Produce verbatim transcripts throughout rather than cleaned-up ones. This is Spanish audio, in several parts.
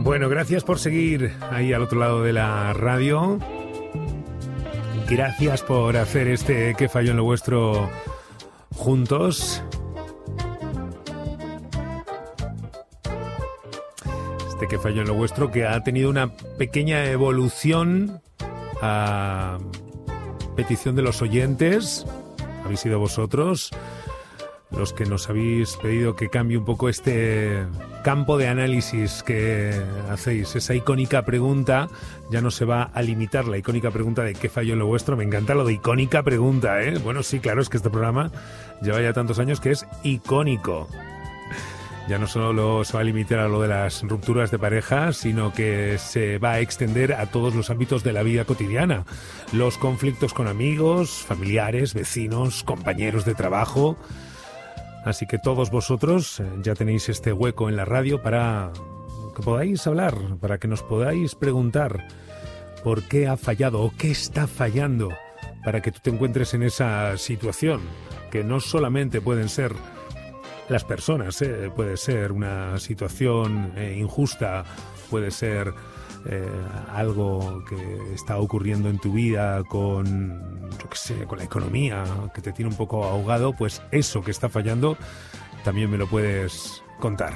Bueno, gracias por seguir ahí al otro lado de la radio. Gracias por hacer este Que falló en lo vuestro juntos. Este Que falló en lo vuestro, que ha tenido una pequeña evolución a petición de los oyentes. Habéis sido vosotros los que nos habéis pedido que cambie un poco este campo de análisis que hacéis. Esa icónica pregunta ya no se va a limitar, la icónica pregunta de ¿qué falló en lo vuestro? Me encanta lo de icónica pregunta, ¿eh? Bueno, sí, claro, es que este programa lleva ya tantos años que es icónico. Ya no solo se va a limitar a lo de las rupturas de pareja, sino que se va a extender a todos los ámbitos de la vida cotidiana. Los conflictos con amigos, familiares, vecinos, compañeros de trabajo. Así que todos vosotros ya tenéis este hueco en la radio para que podáis hablar, para que nos podáis preguntar por qué ha fallado o qué está fallando, para que tú te encuentres en esa situación, que no solamente pueden ser las personas, ¿eh? Puede ser una situación eh, injusta, puede ser eh, algo que está ocurriendo en tu vida con, yo qué sé, con la economía, que te tiene un poco ahogado. Pues eso que está fallando también me lo puedes contar.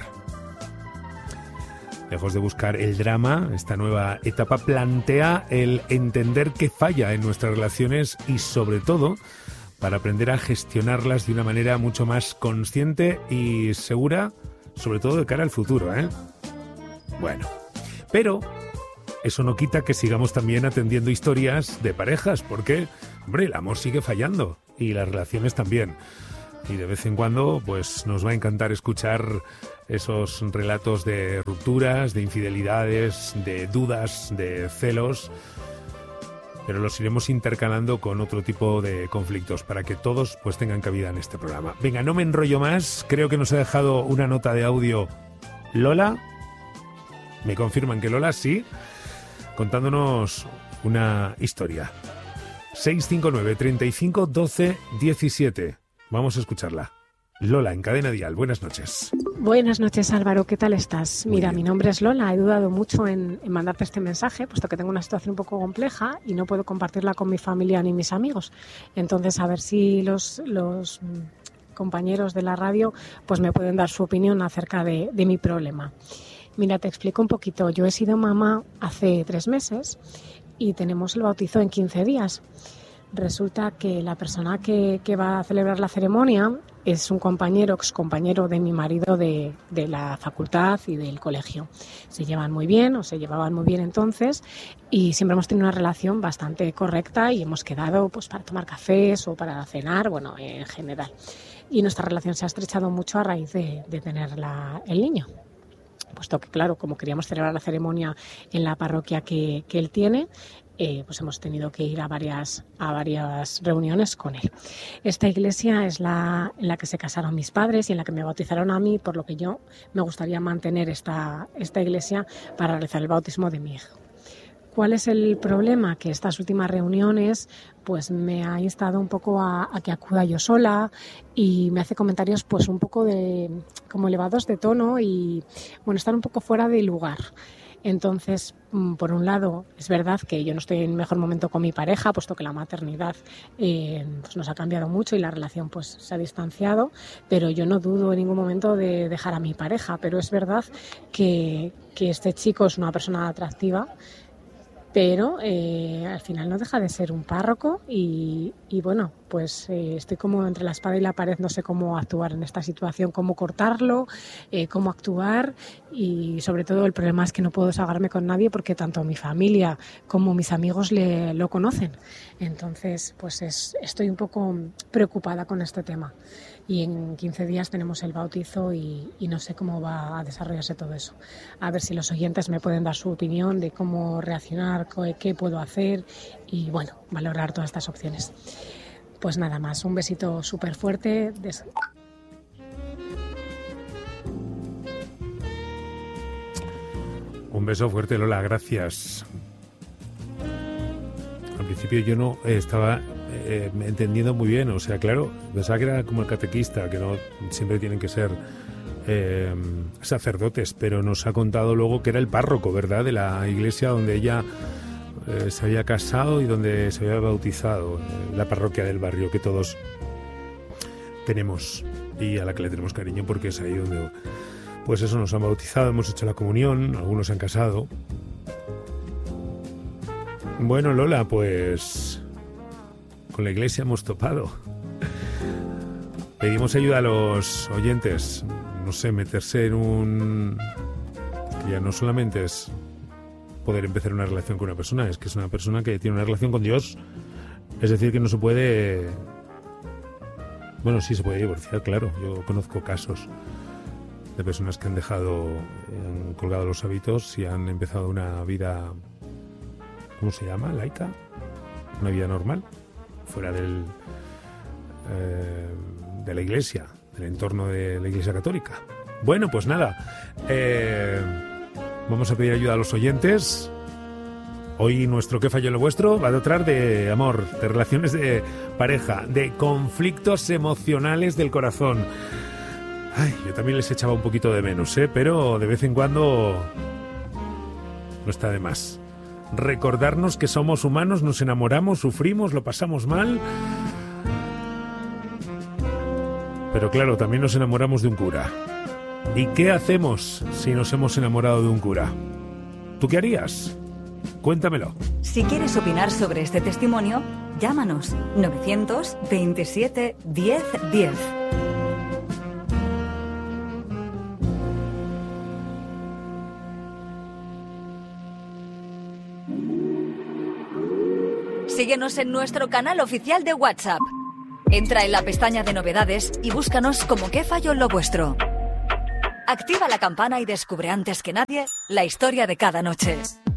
Lejos de buscar el drama, esta nueva etapa plantea el entender qué falla en nuestras relaciones y, sobre todo, para aprender a gestionarlas de una manera mucho más consciente y segura, sobre todo de cara al futuro, ¿eh? Bueno, pero eso no quita que sigamos también atendiendo historias de parejas, porque, hombre, el amor sigue fallando y las relaciones también. Y de vez en cuando, pues nos va a encantar escuchar esos relatos de rupturas, de infidelidades, de dudas, de celos, pero los iremos intercalando con otro tipo de conflictos para que todos pues tengan cabida en este programa. Venga, no me enrollo más. Creo que nos ha dejado una nota de audio Lola. Me confirman que Lola sí, contándonos una historia. seis cinco nueve, treinta y cinco, doce, diecisiete. Vamos a escucharla. Lola, en Cadena Dial. Buenas noches. Buenas noches, Álvaro. ¿Qué tal estás? Muy Mira, bien. mi nombre es Lola. He dudado mucho en, en mandarte este mensaje, puesto que tengo una situación un poco compleja y no puedo compartirla con mi familia ni mis amigos. Entonces, a ver si los, los mm, compañeros de la radio pues me pueden dar su opinión acerca de, de mi problema. Mira, te explico un poquito. Yo he sido mamá hace tres meses y tenemos el bautizo en quince días. Resulta que la persona que, que va a celebrar la ceremonia es un compañero, excompañero de mi marido de, de la facultad y del colegio. Se llevan muy bien, o se llevaban muy bien entonces, y siempre hemos tenido una relación bastante correcta y hemos quedado pues para tomar cafés o para cenar, bueno, en general. Y nuestra relación se ha estrechado mucho a raíz de, de tener la, el niño. Puesto que, claro, como queríamos celebrar la ceremonia en la parroquia que, que él tiene, Eh, pues hemos tenido que ir a varias, a varias reuniones con él. Esta iglesia es la en la que se casaron mis padres y en la que me bautizaron a mí, por lo que yo me gustaría mantener esta, esta iglesia para realizar el bautismo de mi hijo. ¿Cuál es el problema? Que estas últimas reuniones pues me ha instado un poco a, a que acuda yo sola y me hace comentarios pues un poco de como elevados de tono y bueno, están un poco fuera de lugar. Entonces, por un lado, es verdad que yo no estoy en mejor momento con mi pareja, puesto que la maternidad eh, pues nos ha cambiado mucho y la relación pues se ha distanciado, pero yo no dudo en ningún momento de dejar a mi pareja. Pero es verdad que, que este chico es una persona atractiva, pero eh, al final no deja de ser un párroco y, y bueno, pues eh, estoy como entre la espada y la pared, no sé cómo actuar en esta situación, cómo cortarlo, eh, cómo actuar y sobre todo el problema es que no puedo desahogarme con nadie porque tanto mi familia como mis amigos le, lo conocen. Entonces, pues es, estoy un poco preocupada con este tema. Y en quince días tenemos el bautizo y, y no sé cómo va a desarrollarse todo eso. A ver si los oyentes me pueden dar su opinión de cómo reaccionar, qué puedo hacer y, bueno, valorar todas estas opciones. Pues nada más, un besito súper fuerte. Des- Un beso fuerte, Lola, gracias. Al principio yo no eh, estaba eh, entendiendo muy bien, o sea, claro, pensaba que era como el catequista, que no siempre tienen que ser eh, sacerdotes, pero nos ha contado luego que era el párroco, ¿verdad?, de la iglesia donde ella eh, se había casado y donde se había bautizado, eh, la parroquia del barrio que todos tenemos y a la que le tenemos cariño porque es ahí donde, pues eso, nos han bautizado, hemos hecho la comunión, algunos se han casado. Bueno, Lola, pues con la iglesia hemos topado. Pedimos ayuda a los oyentes, no sé, meterse en un... que ya no solamente es poder empezar una relación con una persona, es que es una persona que tiene una relación con Dios, es decir, que no se puede... Bueno, sí se puede divorciar, claro. Yo conozco casos de personas que han dejado, han colgado los hábitos y han empezado una vida, ¿cómo se llama? ¿Laica? Una vida normal, fuera del eh, de la iglesia, del entorno de la iglesia católica. Bueno, pues nada, eh, vamos a pedir ayuda a los oyentes. Hoy nuestro ¿Qué falló lo vuestro? Va a tratar de amor, de relaciones de pareja, de conflictos emocionales del corazón. Ay, yo también les echaba un poquito de menos, ¿eh? Pero de vez en cuando no está de más. Recordarnos que somos humanos, nos enamoramos, sufrimos, lo pasamos mal. Pero claro, también nos enamoramos de un cura. ¿Y qué hacemos si nos hemos enamorado de un cura? ¿Tú qué harías? Cuéntamelo. Si quieres opinar sobre este testimonio, llámanos novecientos veintisiete diez diez. Síguenos en nuestro canal oficial de WhatsApp. Entra en la pestaña de novedades y búscanos como ¿Qué falló en lo vuestro? Activa la campana y descubre antes que nadie la historia de cada noche.